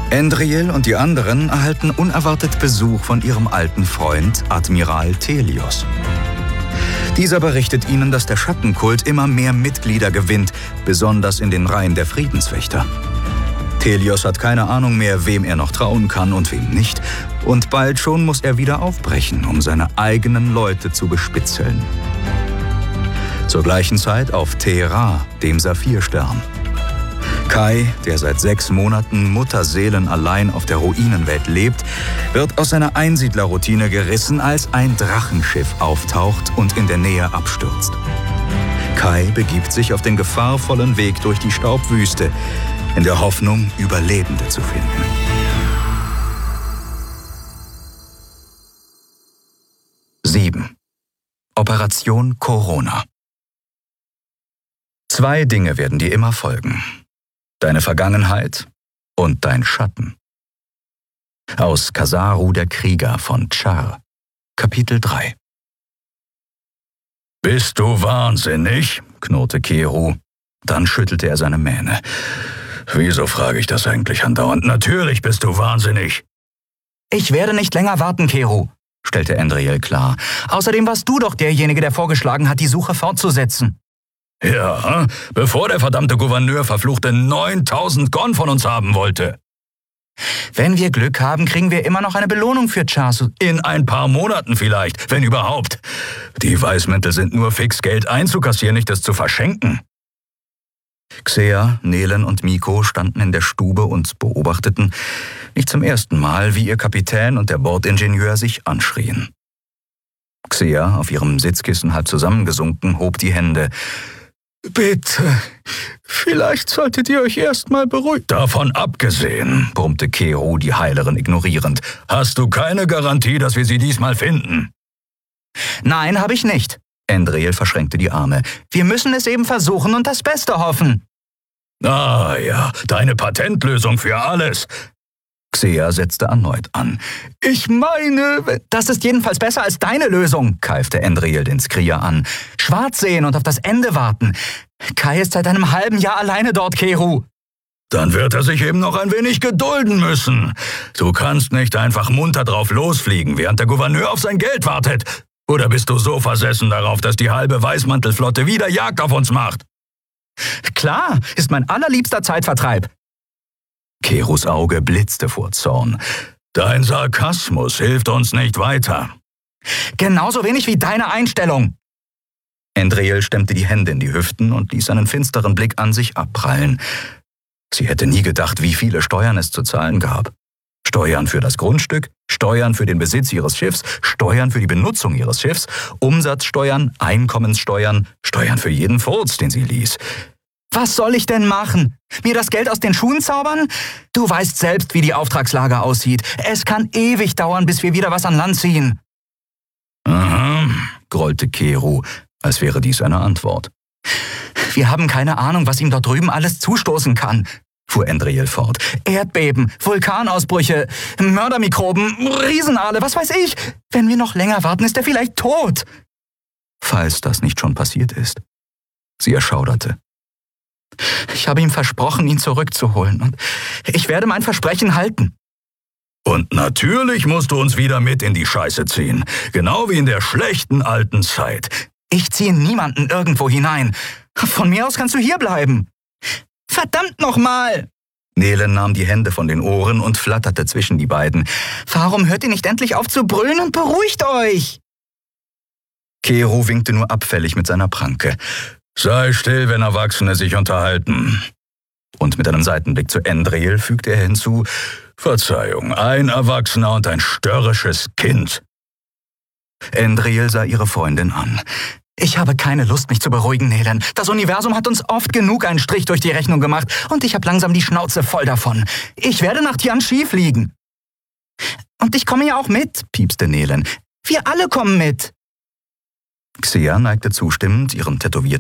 Endriel und die anderen erhalten unerwartet Besuch von ihrem alten Freund Admiral Thelios. Dieser berichtet ihnen, dass der Schattenkult immer mehr Mitglieder gewinnt, besonders in den Reihen der Friedenswächter. Thelios hat keine Ahnung mehr, wem er noch trauen kann und wem nicht, und bald schon muss er wieder aufbrechen, um seine eigenen Leute zu bespitzeln. Zur gleichen Zeit auf Te-Ra, dem Saphirstern. Kai, der seit 6 Monaten mutterseelenallein auf der Ruinenwelt lebt, wird aus seiner Einsiedlerroutine gerissen, als ein Drachenschiff auftaucht und in der Nähe abstürzt. Kai begibt sich auf den gefahrvollen Weg durch die Staubwüste, in der Hoffnung, Überlebende zu finden. Operation Corona. 2 Dinge werden dir immer folgen: deine Vergangenheit und dein Schatten. Aus Kasaru der Krieger von Char, Kapitel 3. »Bist du wahnsinnig?« knurrte Keru. Dann schüttelte er seine Mähne. »Wieso frage ich das eigentlich andauernd? Natürlich bist du wahnsinnig!« »Ich werde nicht länger warten, Keru«, stellte Endriel klar. »Außerdem warst du doch derjenige, der vorgeschlagen hat, die Suche fortzusetzen.« »Ja, bevor der verdammte Gouverneur verfluchte 9000 Gon von uns haben wollte.« »Wenn wir Glück haben, kriegen wir immer noch eine Belohnung für Chasu.« »In ein paar Monaten vielleicht, wenn überhaupt. Die Weißmäntel sind nur fix, Geld einzukassieren, nicht es zu verschenken.« Xea, Nelen und Miko standen in der Stube und beobachteten, nicht zum ersten Mal, wie ihr Kapitän und der Bordingenieur sich anschrien. Xea, auf ihrem Sitzkissen halb zusammengesunken, hob die Hände. »Bitte, vielleicht solltet ihr euch erst mal beruhigen.« »Davon abgesehen«, brummte Keru, die Heilerin ignorierend, »hast du keine Garantie, dass wir sie diesmal finden?« »Nein, habe ich nicht.« Endriel verschränkte die Arme. »Wir müssen es eben versuchen und das Beste hoffen.« »Ah ja, deine Patentlösung für alles.« Xea setzte erneut an. »Ich meine, das ist jedenfalls besser als deine Lösung«, keifte Endriel den Skrier an. »Schwarz sehen und auf das Ende warten. Kai ist seit einem halben Jahr alleine dort, Keru.« »Dann wird er sich eben noch ein wenig gedulden müssen. Du kannst nicht einfach munter drauf losfliegen, während der Gouverneur auf sein Geld wartet. Oder bist du so versessen darauf, dass die halbe Weißmantelflotte wieder Jagd auf uns macht?« »Klar, ist mein allerliebster Zeitvertreib.« Kerus Auge blitzte vor Zorn. »Dein Sarkasmus hilft uns nicht weiter.« »Genauso wenig wie deine Einstellung.« Endriel stemmte die Hände in die Hüften und ließ einen finsteren Blick an sich abprallen. Sie hätte nie gedacht, wie viele Steuern es zu zahlen gab. Steuern für das Grundstück, Steuern für den Besitz ihres Schiffs, Steuern für die Benutzung ihres Schiffs, Umsatzsteuern, Einkommenssteuern, Steuern für jeden Furz, den sie ließ. »Was soll ich denn machen? Mir das Geld aus den Schuhen zaubern? Du weißt selbst, wie die Auftragslage aussieht. Es kann ewig dauern, bis wir wieder was an Land ziehen.« »Aha«, grollte Keru, als wäre dies eine Antwort. »Wir haben keine Ahnung, was ihm dort drüben alles zustoßen kann«, fuhr Endriel fort. »Erdbeben, Vulkanausbrüche, Mördermikroben, Riesenaale, was weiß ich. Wenn wir noch länger warten, ist er vielleicht tot.« »Falls das nicht schon passiert ist.« Sie erschauderte. »Ich habe ihm versprochen, ihn zurückzuholen, und ich werde mein Versprechen halten.« »Und natürlich musst du uns wieder mit in die Scheiße ziehen, genau wie in der schlechten alten Zeit.« »Ich ziehe niemanden irgendwo hinein. Von mir aus kannst du hier bleiben.« »Verdammt nochmal!« Nelen nahm die Hände von den Ohren und flatterte zwischen die beiden. »Warum hört ihr nicht endlich auf zu brüllen und beruhigt euch?« Keru winkte nur abfällig mit seiner Pranke. »Sei still, wenn Erwachsene sich unterhalten.« Und mit einem Seitenblick zu Endriel fügte er hinzu, »Verzeihung, ein Erwachsener und ein störrisches Kind.« Endriel sah ihre Freundin an. »Ich habe keine Lust, mich zu beruhigen, Nelen. Das Universum hat uns oft genug einen Strich durch die Rechnung gemacht und ich habe langsam die Schnauze voll davon. Ich werde nach Tianchi fliegen.« »Und ich komme ja auch mit«, piepste Nelen. »Wir alle kommen mit.« Xea neigte zustimmend ihren tätowierten